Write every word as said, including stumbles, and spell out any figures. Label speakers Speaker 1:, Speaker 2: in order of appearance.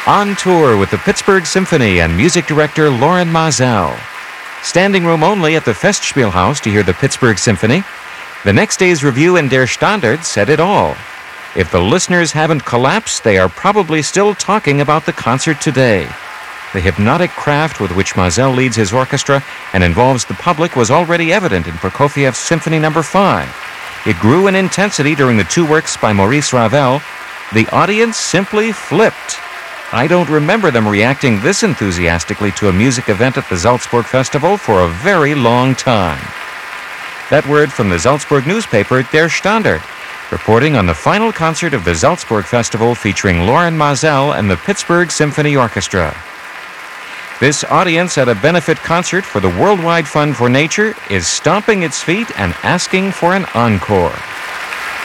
Speaker 1: On tour with the Pittsburgh Symphony and music director Loren Maazel. Standing room only at the Festspielhaus to hear the Pittsburgh Symphony. The next day's review in Der Standard said it all. If the listeners haven't collapsed, they are probably still talking about the concert today. The hypnotic craft with which Maazel leads his orchestra and involves the public was already evident in Prokofiev's Symphony Number five. It grew in intensity during the two works by Maurice Ravel. The audience simply flipped. I don't remember them reacting this enthusiastically to a music event at the Salzburg Festival for a very long time. That word from the Salzburg newspaper, Der Standard, reporting on the final concert of the Salzburg Festival featuring Loren Maazel and the Pittsburgh Symphony Orchestra. This audience at a benefit concert for the Worldwide Fund for Nature is stomping its feet and asking for an encore.